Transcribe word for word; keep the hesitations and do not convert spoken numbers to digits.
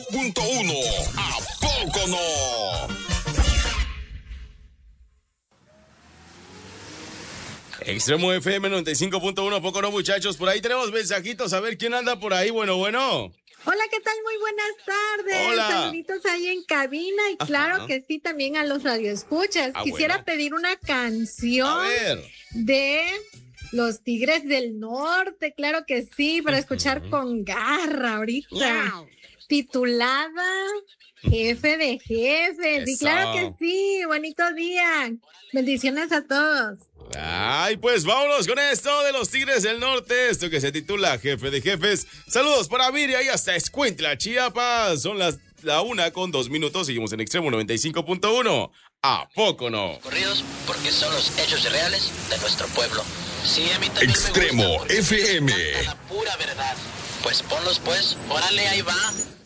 Punto uno. ¿A poco no? Extremo F M noventa y cinco punto uno, ¿a poco no, muchachos? Por ahí tenemos mensajitos, a ver quién anda por ahí. Bueno, bueno. Hola, ¿qué tal? Muy buenas tardes. Hola. Saluditos ahí en cabina y claro Ajá. que sí, también a los radioescuchas. Ah, Quisiera bueno. pedir una canción A ver. de los Tigres del Norte, claro que sí, para escuchar con garra ahorita. Wow. Titulada Jefe de Jefes. Y Eso. claro que sí, bonito día. Bendiciones a todos. Ay, pues vámonos con esto de los Tigres del Norte, esto que se titula Jefe de Jefes. Saludos para Viria y hasta Escuintla, Chiapas. Son las la una con dos minutos, seguimos en Extremo noventa y cinco punto uno. ¿A poco no? Corridos porque son los hechos reales de nuestro pueblo. Sí, a mí también Extremo me gusta porque F M. la pura verdad. Pues ponlos pues, órale, ahí va.